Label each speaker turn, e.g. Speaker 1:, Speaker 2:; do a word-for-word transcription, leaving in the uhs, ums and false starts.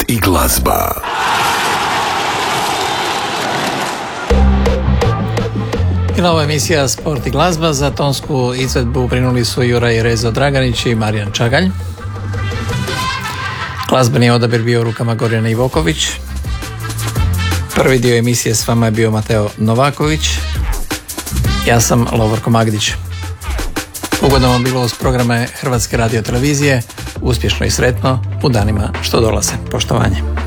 Speaker 1: i glazba.
Speaker 2: I nova emisija Sport i glazba. Za tonsku izvedbu brinuli su Juraj Rezo Draganić i Marijan Čagalj. Glazbeni odabir bio u rukama Gorjana Ivoković. Prvi dio emisije s vama je bio Mateo Novaković. Ja sam Lovorko Magdić. Ugodno vam bilo uz programe Hrvatske radiotelevizije. Uspješno i sretno u danima što dolaze. Poštovanje.